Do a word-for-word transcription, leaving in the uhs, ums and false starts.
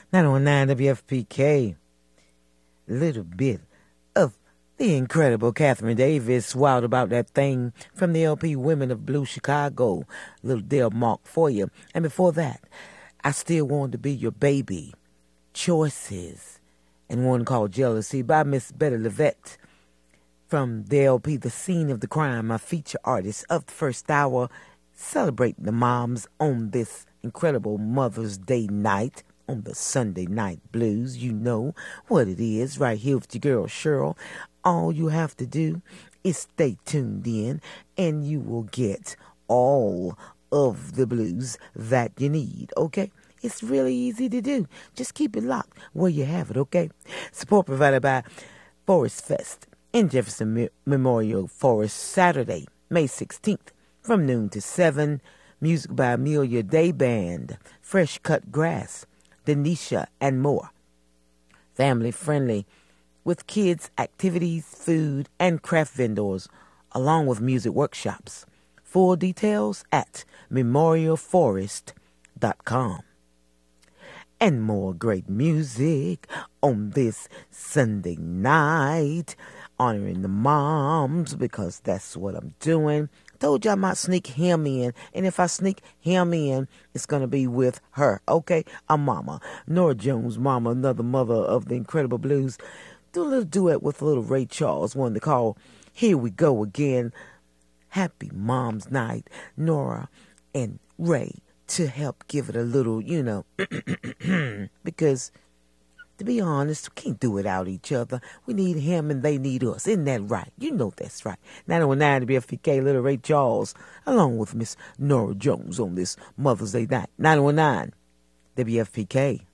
nine oh nine W F P K. Little bit of the incredible Catherine Davis wild about that thing from the L P Women of Blue Chicago. Little Del Mark for you. And before that, I Still Want to Be Your Baby. Choices. And one called Jealousy by Miss Betty Levette. From the L P The Scene of the Crime, my feature artist of the first hour, celebrating the moms on this incredible Mother's Day night. On the Sunday Night Blues, you know what it is, right here with your girl Cheryl. All you have to do is stay tuned in, and you will get all of the blues that you need, okay? It's really easy to do. Just keep it locked where you have it, okay? Support provided by Forest Fest in Jefferson Me- Memorial Forest, Saturday, May sixteenth, from noon to seven. Music by Amelia Day Band, Fresh Cut Grass, Denisha, and more. Family friendly with kids, activities, food, and craft vendors, along with music workshops. Full details at memorial forest dot com. And more great music on this Sunday night, honoring the moms, because that's what I'm doing. Told you I might sneak him in, and if I sneak him in, it's going to be with her, okay? A mama. Nora Jones' mama, another mother of the incredible blues. Do a little duet with a little Ray Charles, one to call Here We Go Again. Happy Mom's Night, Nora and Ray, to help give it a little, you know, because to be honest, we can't do without each other. We need him and they need us. Isn't that right? You know that's right. nine oh nine W F P K, Little Ray Charles, along with Miss Nora Jones on this Mother's Day night. nine oh nine W F P K.